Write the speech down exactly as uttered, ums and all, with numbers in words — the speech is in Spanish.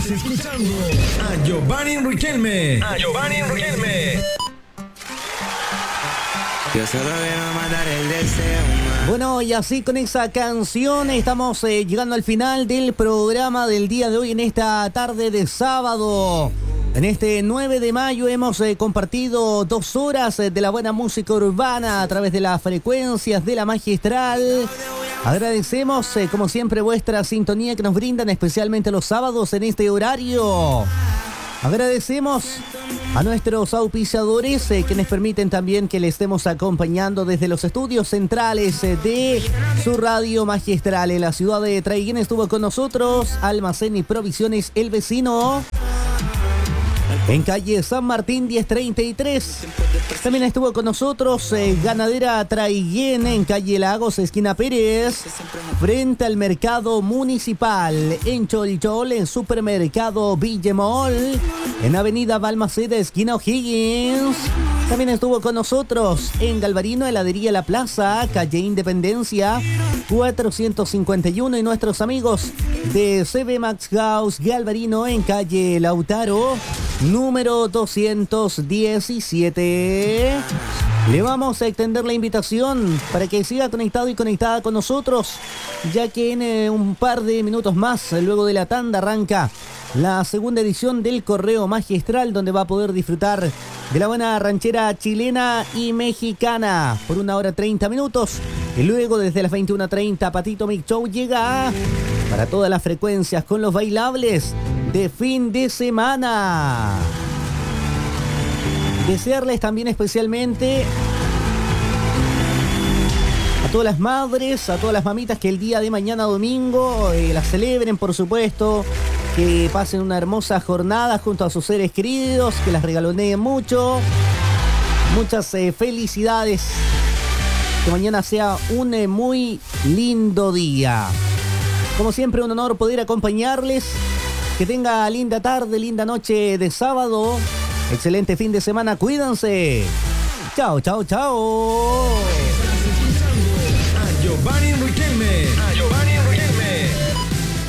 Estás escuchando a Giovanni Riquelme. A Giovanni Riquelme. Yo solo vengo a matar el deseo. Bueno, y así con esa canción estamos eh, llegando al final del programa del día de hoy en esta tarde de sábado. En este nueve de mayo hemos eh, compartido dos horas eh, de la buena música urbana a través de las frecuencias de la Magistral. Agradecemos, eh, como siempre, vuestra sintonía que nos brindan, especialmente los sábados en este horario. Agradecemos a nuestros auspiciadores, eh, quienes permiten también que le estemos acompañando desde los estudios centrales eh, de su radio Magistral. En la ciudad de Traiguén estuvo con nosotros Almacén y Provisiones El Vecino, en calle San Martín diez treinta y tres. También estuvo con nosotros eh, Ganadera Traiguén, en calle Lagos, esquina Pérez, frente al mercado municipal. En Cholchol, en supermercado Villemol, en avenida Balmaceda, esquina O'Higgins. También estuvo con nosotros en Galvarino, heladería La Plaza, calle Independencia cuatrocientos cincuenta y uno. Y nuestros amigos de C B Max House Galvarino, en calle Lautaro número doscientos diecisiete. Le vamos a extender la invitación para que siga conectado y conectada con nosotros, ya que en eh, un par de minutos más, luego de la tanda, arranca la segunda edición del Correo Magistral, donde va a poder disfrutar de la buena ranchera chilena y mexicana por una hora treinta minutos. Y luego, desde las veintiuna treinta, Patito Mix Show llega para todas las frecuencias con los bailables de fin de semana. Desearles también especialmente a todas las madres, a todas las mamitas, que el día de mañana domingo eh, las celebren, por supuesto, que pasen una hermosa jornada junto a sus seres queridos, que las regaloneen mucho. Muchas eh, felicidades, que mañana sea un eh, muy lindo día. Como siempre, un honor poder acompañarles. Que tenga linda tarde, linda noche de sábado. Excelente fin de semana, cuídense. Chao, chao, chao. Estás escuchando a Giovanni Riquelme.